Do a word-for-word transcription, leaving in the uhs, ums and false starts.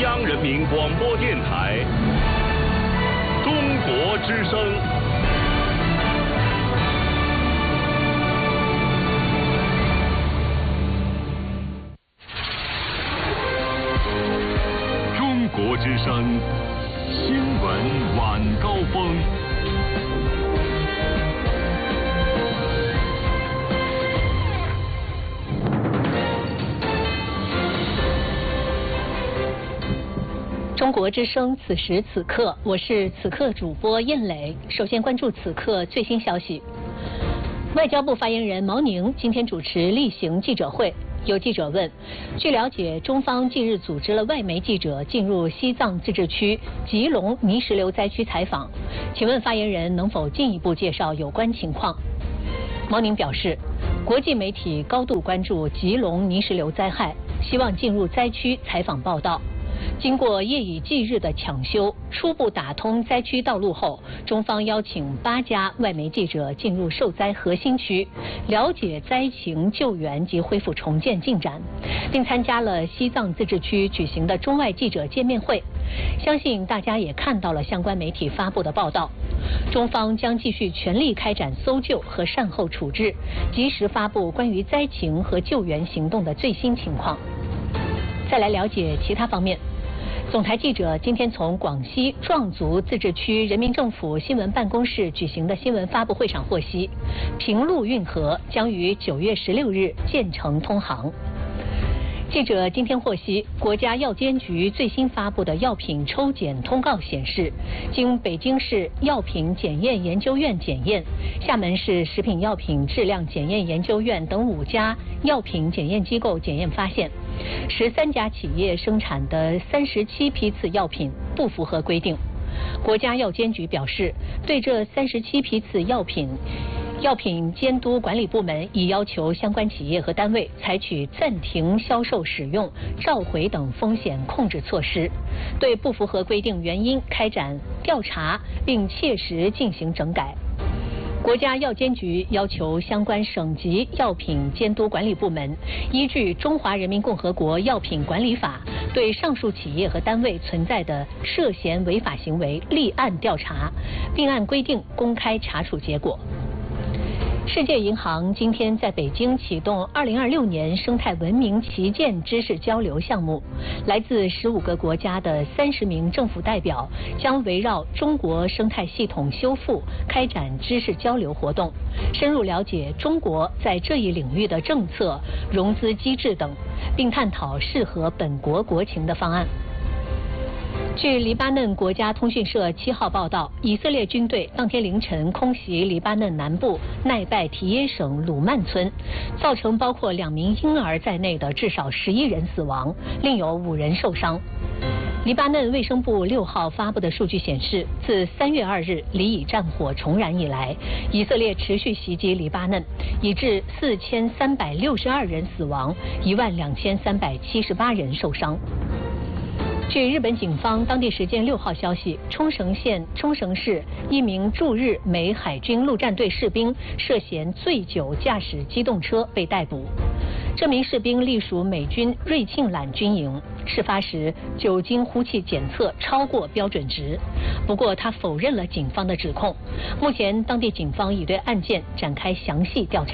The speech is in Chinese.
央人民广播电台中国之声。中国之声新闻晚高峰。 中国之声，此时此刻，我是此刻主播燕磊。首先关注此刻最新消息。外交部发言人毛宁今天主持例行记者会，有记者问：据了解，中方近日组织了外媒记者进入西藏自治区吉隆泥石流灾区采访，请问发言人能否进一步介绍有关情况？毛宁表示，国际媒体高度关注吉隆泥石流灾害，希望进入灾区采访报道。经过夜以继日的抢修，初步打通灾区道路后，中方邀请八家外媒记者进入受灾核心区，了解灾情救援及恢复重建进展，并参加了西藏自治区举行的中外记者见面会。相信大家也看到了相关媒体发布的报道。中方将继续全力开展搜救和善后处置，及时发布关于灾情和救援行动的最新情况。再来了解其他方面。总台记者今天从广西壮族自治区人民政府新闻办公室举行的新闻发布会上获悉，平陆运河将于九月十六日建成通航。记者今天获悉，国家药监局最新发布的药品抽检通告显示，经北京市药品检验研究院检验，厦门市食品药品质量检验研究院等五家药品检验机构检验发现，十三家企业生产的三十七批次药品不符合规定。国家药监局表示，对这三十七批次药品，药品监督管理部门已要求相关企业和单位采取暂停销售使用、召回等风险控制措施，对不符合规定原因开展调查，并切实进行整改。国家药监局要求相关省级药品监督管理部门依据《中华人民共和国药品管理法》，对上述企业和单位存在的涉嫌违法行为立案调查，并按规定公开查处结果。世界银行今天在北京启动二零二六年生态文明旗舰知识交流项目，来自十五个国家的三十名政府代表将围绕中国生态系统修复开展知识交流活动，深入了解中国在这一领域的政策、融资机制等，并探讨适合本国国情的方案。据黎巴嫩国家通讯社七号报道，以色列军队当天凌晨空袭黎巴嫩南部奈拜提耶省鲁曼村，造成包括两名婴儿在内的至少十一人死亡，另有五人受伤。黎巴嫩卫生部六号发布的数据显示，自三月二日黎以战火重燃以来，以色列持续袭击黎巴嫩，已致四千三百六十二人死亡，一万两千三百七十八人受伤。据日本警方当地时间六号消息，冲绳县冲绳市一名驻日美海军陆战队士兵涉嫌醉酒驾驶机动车被逮捕。这名士兵隶属美军瑞庆揽军营，事发时酒精呼气检测超过标准值，不过他否认了警方的指控。目前当地警方已对案件展开详细调查。